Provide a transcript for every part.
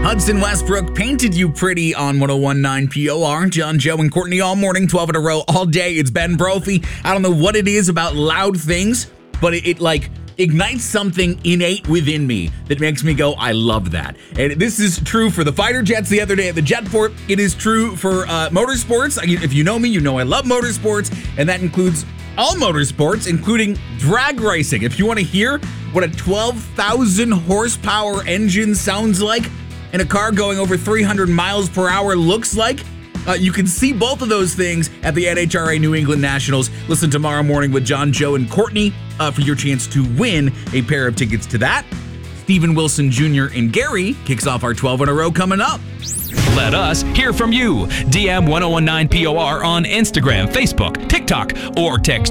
Hudson Westbrook painted you pretty on 101.9 POR. John, Joe, and Courtney all morning, 12 in a row, all day. It's Ben Brophy. I don't know what it is about loud things, but it ignites something innate within me that makes me go, I love that. And this is true for the fighter jets the other day at the Jetport. It is true for motorsports. If you know me, you know I love motorsports, and that includes all motorsports, including drag racing. If you want to hear what a 12,000 horsepower engine sounds like and a car going over 300 miles per hour looks like, you can see both of those things at the NHRA New England Nationals. Listen tomorrow morning with John, Joe, and Courtney for your chance to win a pair of tickets to that. Stephen Wilson Jr. and Gary kicks off our 12 in a row coming up. Let us hear from you. DM 1019 POR on Instagram, Facebook, TikTok, or text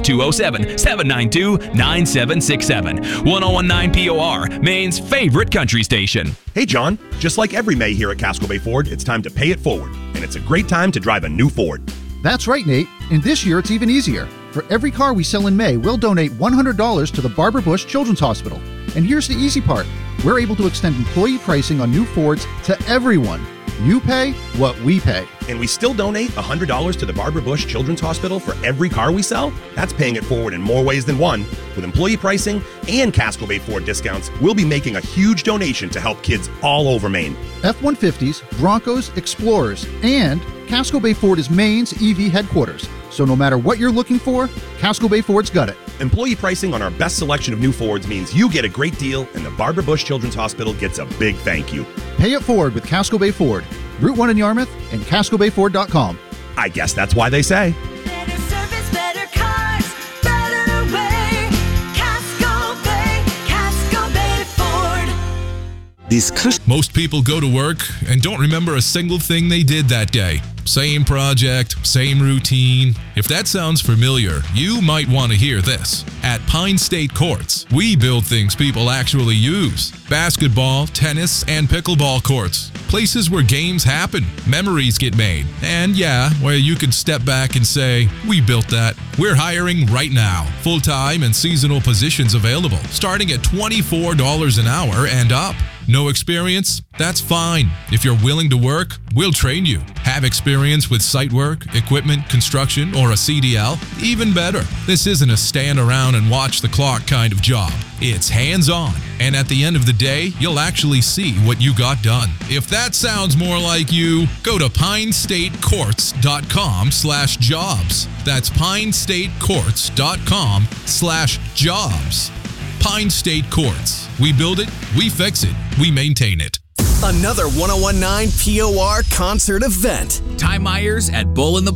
207-792-9767. 1019 POR, Maine's favorite country station. Hey, John. Just like every May here at Casco Bay Ford, it's time to pay it forward. And it's a great time to drive a new Ford. That's right, Nate. And this year, it's even easier. For every car we sell in May, we'll donate $100 to the Barbara Bush Children's Hospital. And here's the easy part. We're able to extend employee pricing on new Fords to everyone. You pay what we pay. And we still donate $100 to the Barbara Bush Children's Hospital for every car we sell? That's paying it forward in more ways than one. With employee pricing and Casco Bay Ford discounts, we'll be making a huge donation to help kids all over Maine. F-150s, Broncos, Explorers, and Casco Bay Ford is Maine's EV headquarters. So no matter what you're looking for, Casco Bay Ford's got it. Employee pricing on our best selection of new Fords means you get a great deal and the Barbara Bush Children's Hospital gets a big thank you. Pay it forward with Casco Bay Ford. Route 1 in Yarmouth and CascoBayFord.com. I guess that's why they say. Better service, better cars, better way. Casco Bay Ford. Most people go to work and don't remember a single thing they did that day. Same project, same routine. If that sounds familiar, you might want to hear this. At Pine State Courts, we build things people actually use. Basketball, tennis, and pickleball courts. Places where games happen, memories get made, and yeah, where you can step back and say, we built that. We're hiring right now. Full-time and seasonal positions available, starting at $24 an hour and up. No experience? That's fine. If you're willing to work, we'll train you. Have experience with site work, equipment, construction, or a CDL? Even better. This isn't a stand around and watch the clock kind of job. It's hands-on, and at the end of the day, you'll actually see what you got done. If that sounds more like you, go to pinestatecourts.com/jobs. That's pinestatecourts.com/jobs. Pine State Courts. We build it, we fix it, we maintain it. Another 1019 POR concert event. Ty Myers at Bull in the